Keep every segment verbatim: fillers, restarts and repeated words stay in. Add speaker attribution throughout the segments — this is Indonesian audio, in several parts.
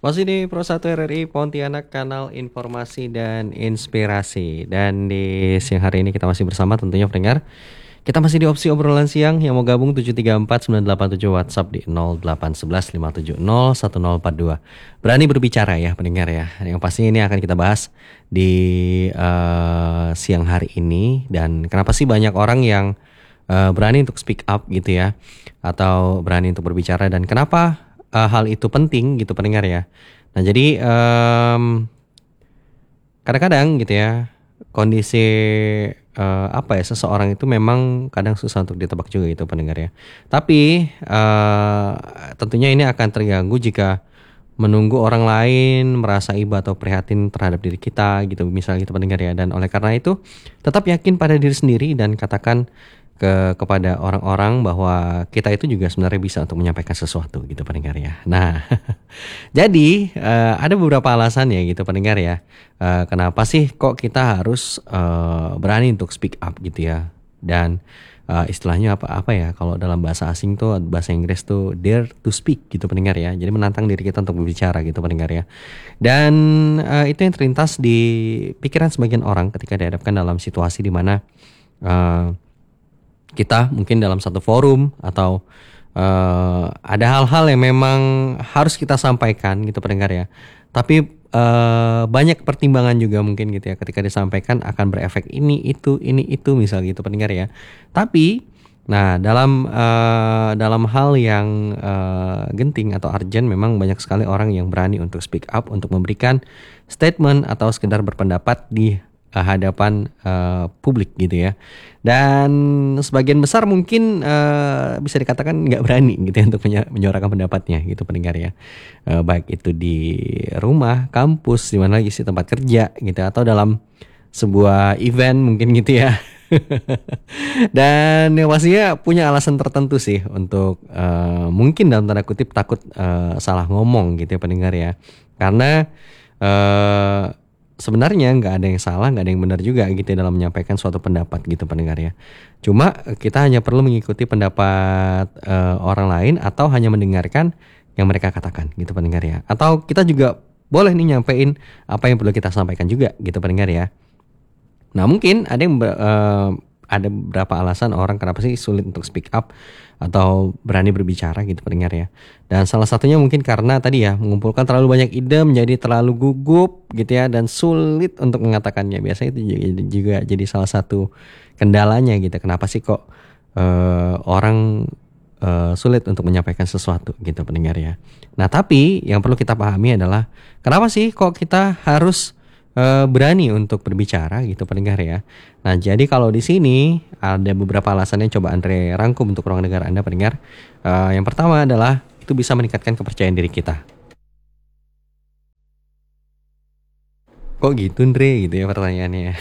Speaker 1: Masih di Pro satu R R I Pontianak, kanal informasi dan inspirasi. Dan di siang hari ini kita masih bersama tentunya pendengar. Kita masih di opsi obrolan siang. Yang mau gabung tujuh tiga empat sembilan delapan tujuh, WhatsApp di nol delapan satu satu lima tujuh nol satu nol empat dua. Berani berbicara ya pendengar ya. Yang pasti ini akan kita bahas di uh, siang hari ini. Dan kenapa sih banyak orang yang uh, berani untuk speak up gitu ya, atau berani untuk berbicara, dan kenapa uh, hal itu penting gitu pendengar ya. Nah jadi um, kadang-kadang gitu ya, kondisi uh, apa ya, seseorang itu memang kadang susah untuk ditebak juga gitu pendengar ya. Tapi uh, tentunya ini akan terganggu jika menunggu orang lain merasa iba atau prihatin terhadap diri kita gitu, misalnya gitu pendengar ya. Dan oleh karena itu tetap yakin pada diri sendiri dan katakan ke kepada orang-orang bahwa kita itu juga sebenarnya bisa untuk menyampaikan sesuatu gitu pendengar ya. Nah, jadi uh, ada beberapa alasan ya gitu pendengar ya. Uh, kenapa sih kok kita harus uh, berani untuk speak up gitu ya? Dan uh, istilahnya apa apa ya? Kalau dalam bahasa asing tuh, bahasa Inggris tuh dare to speak gitu pendengar ya. Jadi menantang diri kita untuk berbicara gitu pendengar ya. Dan uh, itu yang terlintas di pikiran sebagian orang ketika dihadapkan dalam situasi di mana uh, kita mungkin dalam satu forum atau uh, ada hal-hal yang memang harus kita sampaikan gitu pendengar ya. Tapi uh, banyak pertimbangan juga mungkin gitu ya, ketika disampaikan akan berefek ini itu ini itu misal gitu pendengar ya. Tapi nah dalam uh, dalam hal yang uh, genting atau urgent, memang banyak sekali orang yang berani untuk speak up, untuk memberikan statement atau sekedar berpendapat di hadapan uh, publik gitu ya. Dan sebagian besar mungkin uh, bisa dikatakan nggak berani gitu ya untuk menyuarakan pendapatnya gitu pendengar ya. Uh, baik itu di rumah, kampus, di mana lagi sih, tempat kerja gitu, atau dalam sebuah event mungkin gitu ya. Dan yang pastinya punya alasan tertentu sih untuk uh, mungkin dalam tanda kutip takut uh, salah ngomong gitu ya pendengar ya. Karena uh, sebenarnya nggak ada yang salah, nggak ada yang benar juga gitu ya dalam menyampaikan suatu pendapat gitu pendengar ya. Cuma kita hanya perlu mengikuti pendapat uh, orang lain, atau hanya mendengarkan yang mereka katakan gitu pendengar ya. Atau kita juga boleh nih nyampein apa yang perlu kita sampaikan juga gitu pendengar ya. Nah mungkin ada yang uh, ada beberapa alasan orang kenapa sih sulit untuk speak up atau berani berbicara gitu pendengar ya. Dan salah satunya mungkin karena tadi ya, mengumpulkan terlalu banyak ide menjadi terlalu gugup gitu ya, dan sulit untuk mengatakannya. Biasanya itu juga, juga jadi salah satu kendalanya gitu. Kenapa sih kok uh, orang uh, sulit untuk menyampaikan sesuatu gitu pendengar ya. Nah tapi yang perlu kita pahami adalah kenapa sih kok kita harus Uh, berani untuk berbicara gitu pendengar ya. Nah jadi kalau di sini ada beberapa alasan yang coba Andre rangkum untuk ruang dengar Anda pendengar. Uh, yang pertama adalah itu bisa meningkatkan kepercayaan diri kita. Kok gitu Andre gitu ya pertanyaannya.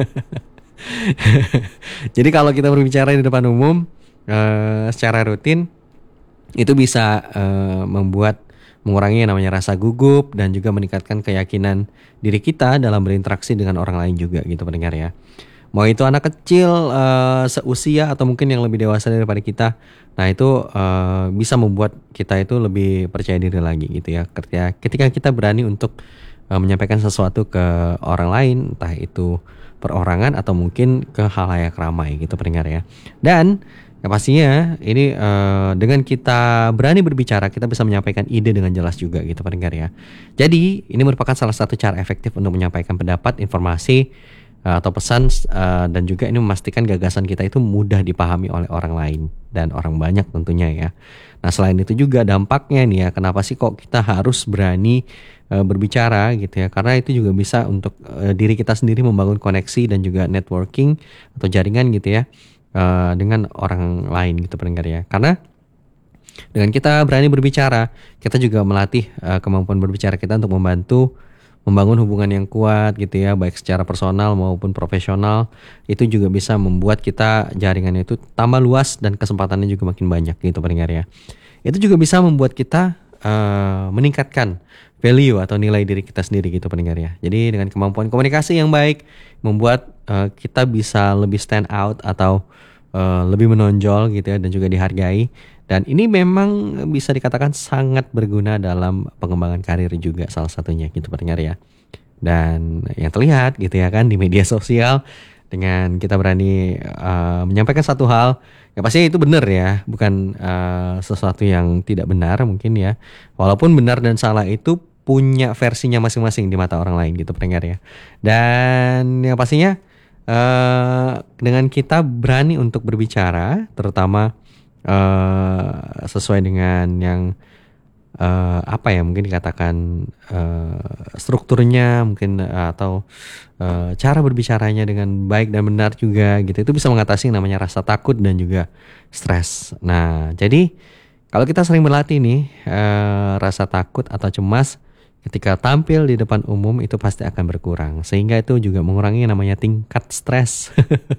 Speaker 1: Jadi kalau kita berbicara di depan umum uh, secara rutin, itu bisa uh, membuat mengurangi yang namanya rasa gugup, dan juga meningkatkan keyakinan diri kita dalam berinteraksi dengan orang lain juga gitu pendengar ya. Mau itu anak kecil uh, seusia atau mungkin yang lebih dewasa daripada kita. Nah itu uh, bisa membuat kita itu lebih percaya diri lagi gitu ya. Ketika, ketika kita berani untuk uh, menyampaikan sesuatu ke orang lain, entah itu perorangan atau mungkin ke halayak ramai gitu pendengar ya. Dan ya pastinya ini uh, dengan kita berani berbicara, kita bisa menyampaikan ide dengan jelas juga gitu pendengar ya. Jadi ini merupakan salah satu cara efektif untuk menyampaikan pendapat, informasi uh, atau pesan, uh, dan juga ini memastikan gagasan kita itu mudah dipahami oleh orang lain dan orang banyak tentunya ya. Nah selain itu juga dampaknya nih ya, kenapa sih kok kita harus berani uh, berbicara gitu ya. Karena itu juga bisa untuk uh, diri kita sendiri membangun koneksi dan juga networking atau jaringan gitu ya. Uh, dengan orang lain gitu pendengar ya. Karena dengan kita berani berbicara, kita juga melatih uh, kemampuan berbicara kita untuk membantu membangun hubungan yang kuat gitu ya, baik secara personal maupun profesional. Itu juga bisa membuat kita jaringannya itu tambah luas dan kesempatannya juga makin banyak gitu pendengar ya. Itu juga bisa membuat kita uh, meningkatkan value atau nilai diri kita sendiri gitu pendengar ya. Jadi dengan kemampuan komunikasi yang baik membuat uh, kita bisa lebih stand out atau uh, lebih menonjol gitu ya, dan juga dihargai. Dan ini memang bisa dikatakan sangat berguna dalam pengembangan karir juga salah satunya gitu pendengar ya. Dan yang terlihat gitu ya kan di media sosial, dengan kita berani uh, menyampaikan satu hal, ya pasti itu benar ya, bukan uh, sesuatu yang tidak benar mungkin ya. Walaupun benar dan salah itu punya versinya masing-masing di mata orang lain gitu pendengar ya. Dan yang pastinya uh, dengan kita berani untuk berbicara, terutama uh, sesuai dengan yang uh, apa ya mungkin dikatakan uh, strukturnya mungkin uh, atau uh, cara berbicaranya dengan baik dan benar juga gitu, itu bisa mengatasi yang namanya rasa takut dan juga stres. Nah jadi kalau kita sering berlatih nih uh, rasa takut atau cemas ketika tampil di depan umum itu pasti akan berkurang, sehingga itu juga mengurangi yang namanya tingkat stres.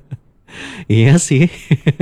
Speaker 1: Iya sih.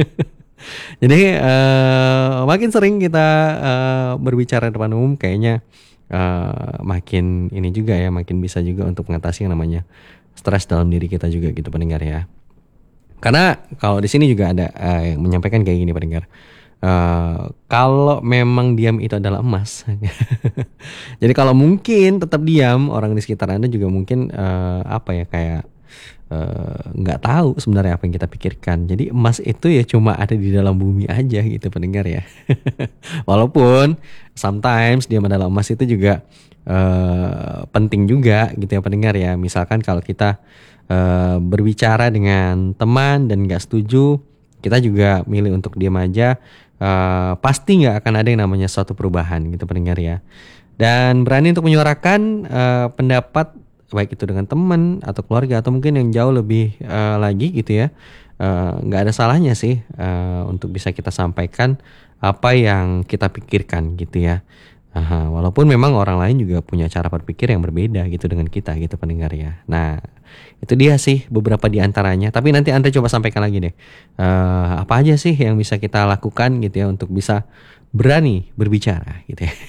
Speaker 1: Jadi uh, makin sering kita uh, berbicara di depan umum, kayaknya uh, makin ini juga ya, makin bisa juga untuk mengatasi yang namanya stres dalam diri kita juga gitu pendengar ya. Karena kalau di sini juga ada uh, yang menyampaikan kayak gini pendengar. Uh, kalau memang diam itu adalah emas. Jadi kalau mungkin tetap diam, orang di sekitar Anda juga mungkin uh, apa ya kayak nggak uh, tahu sebenarnya apa yang kita pikirkan. Jadi emas itu ya cuma ada di dalam bumi aja gitu pendengar ya. Walaupun sometimes diam adalah emas itu juga uh, penting juga gitu ya pendengar ya. Misalkan kalau kita uh, berbicara dengan teman dan nggak setuju, kita juga milih untuk diam aja. Uh, pasti nggak akan ada yang namanya suatu perubahan gitu pendengar ya. Dan berani untuk menyuarakan uh, pendapat baik itu dengan teman atau keluarga atau mungkin yang jauh lebih uh, lagi gitu ya, nggak uh, ada salahnya sih uh, untuk bisa kita sampaikan apa yang kita pikirkan gitu ya. Aha, walaupun memang orang lain juga punya cara berpikir yang berbeda gitu dengan kita gitu pendengar ya. Nah itu dia sih beberapa di antaranya. Tapi nanti Anda coba sampaikan lagi deh, uh, apa aja sih yang bisa kita lakukan gitu ya untuk bisa berani berbicara gitu ya.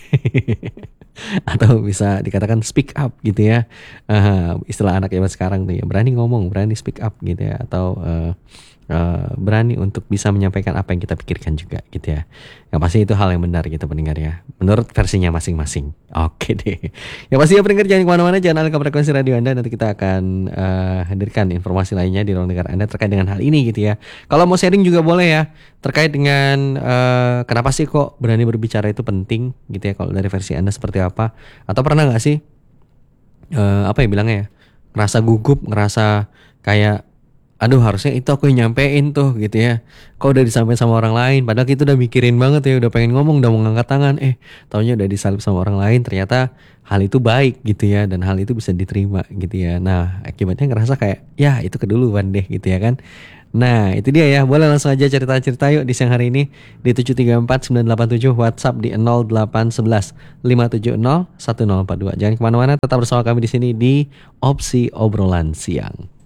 Speaker 1: Atau bisa dikatakan speak up gitu ya, uh, istilah anak zaman sekarang tuh ya, berani ngomong, berani speak up gitu ya. Atau uh, uh, berani untuk bisa menyampaikan apa yang kita pikirkan juga gitu ya. Yang pasti itu hal yang benar gitu pendengar ya, menurut versinya masing-masing. Oke deh. Yang pasti ya pendengar jangan kemana-mana, jangan alihkan frekuensi radio Anda. Nanti kita akan uh, hadirkan informasi lainnya di ruang dengar Anda terkait dengan hal ini gitu ya. Kalau mau sharing juga boleh ya, terkait dengan uh, kenapa sih kok berani berbicara itu penting gitu ya. Kalau dari versi Anda seperti apa? Atau pernah gak sih uh, apa ya bilangnya ya, ngerasa gugup, ngerasa kayak aduh harusnya itu aku yang nyampein tuh gitu ya, kok udah disampaikan sama orang lain, padahal kita udah mikirin banget ya, udah pengen ngomong, udah mau ngangkat tangan, eh taunya udah disalip sama orang lain, ternyata hal itu baik gitu ya, dan hal itu bisa diterima gitu ya. Nah akibatnya ngerasa kayak ya itu keduluan deh gitu ya kan. Nah itu dia ya, boleh langsung aja cerita-cerita yuk di siang hari ini di tujuh tiga empat sembilan delapan tujuh, WhatsApp di nol delapan satu satu lima tujuh nol satu nol empat dua. Jangan kemana-mana, tetap bersama kami di sini di Opsi Obrolan Siang.